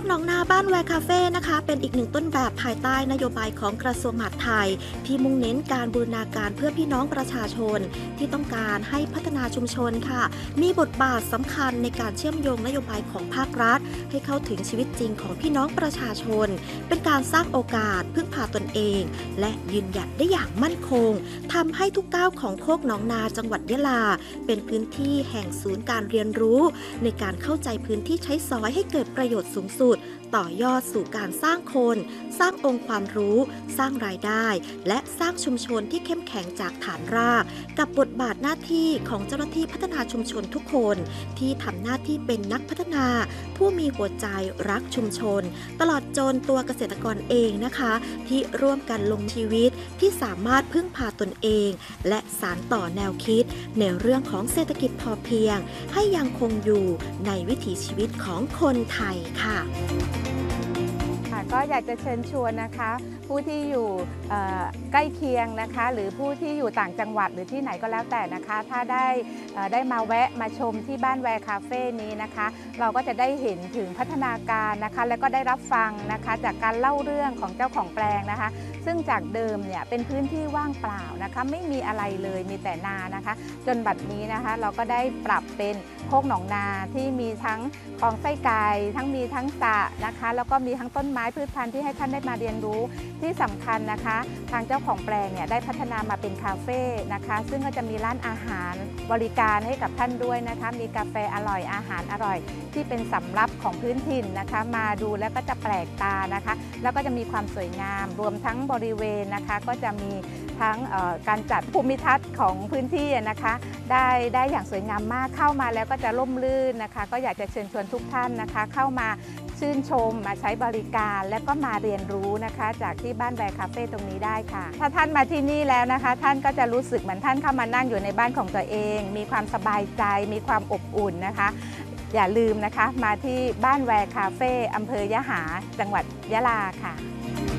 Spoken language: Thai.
กหนองนาบ้านแวร์คาเฟ่นะคะเป็นอีกหนึ่งต้นแบบภายใต้นโยบายของกระทรวงมหาดไทยที่มุ่งเน้นการบูรณาการเพื่อพี่น้องประชาชนที่ต้องการให้พัฒนาชุมชนค่ะมีบทบาทสำคัญในการเชื่อมโยงนโยบายของภาครัฐให้เข้าถึงชีวิตจริงของพี่น้องประชาชนเป็นการสร้างโอกาสพึ่งพาตนเองและยืนหยัดได้อย่างมั่นคงทำให้ทุกก้าวของโคกหนองนาจังหวัดยะลาเป็นพื้นที่แห่งศูนย์การเรียนรู้ในการเข้าใจพื้นที่ใช้สอยให้เกิดประโยชน์สูงสุดต่อยอดสู่การสร้างคนสร้างองค์ความรู้สร้างรายได้และสร้างชุมชนที่เข้มแข็งจากฐานรากกับบทบาทหน้าที่ของเจ้าหน้าที่พัฒนาชุมชนทุกคนที่ทำหน้าที่เป็นนักพัฒนาผู้มีหัวใจรักชุมชนตลอดจนตัวเกษตรกรเองนะคะที่ร่วมกันลงชีวิตที่สามารถพึ่งพาตนเองและสานต่อแนวคิดในเรื่องของเศรษฐกิจพอเพียงให้ยังคงอยู่ในวิถีชีวิตของคนไทยค่ะก็อยากจะเชิญชวนนะคะผู้ที่อยู่ใกล้เคียงนะคะหรือผู้ที่อยู่ต่างจังหวัดหรือที่ไหนก็แล้วแต่นะคะถ้าได้มาแวะมาชมที่บ้านแวร์คาเฟ่นี้นะคะเราก็จะได้เห็นถึงพัฒนาการนะคะแล้วก็ได้รับฟังนะคะจากการเล่าเรื่องของเจ้าของแปลงนะคะซึ่งจากเดิมเนี่ยเป็นพื้นที่ว่างเปล่านะคะไม่มีอะไรเลยมีแต่นานะคะจนบัดนี้นะคะเราก็ได้ปรับเป็นโคกหนองนาที่มีทั้งคลองไส้ไก่ทั้งมีทั้งสระนะคะแล้วก็มีทั้งต้นไม้พืชพันธุ์ที่ให้ท่านได้มาเรียนรู้ที่สำคัญนะคะทางเจ้าของแปลงเนี่ยได้พัฒนามาเป็นคาเฟ่นะคะซึ่งก็จะมีร้านอาหารบริการให้กับท่านด้วยนะคะมีกาแฟอร่อยอาหารอร่อยที่เป็นสำรับของพื้นถิ่นนะคะมาดูแล้วก็จะแปลกตานะคะแล้วก็จะมีความสวยงามรวมทั้งบริเวณนะคะก็จะมีทั้งการจัดภูมิทัศน์ของพื้นที่นะคะได้อย่างสวยงามมากเข้ามาแล้วก็จะร่มรื่นนะคะก็อยากจะเชิญชวนทุกท่านนะคะเข้ามาชื่นชมมาใช้บริการและก็มาเรียนรู้นะคะจากที่บ้านแวร์คาเฟ่ตรงนี้ได้ค่ะถ้าท่านมาที่นี่แล้วนะคะท่านก็จะรู้สึกเหมือนท่านเข้ามานั่งอยู่ในบ้านของตัวเองมีความสบายใจมีความอบอุ่นนะคะอย่าลืมนะคะมาที่บ้านแวร์คาเฟ่อำเภอยะหาจังหวัดยะลาค่ะ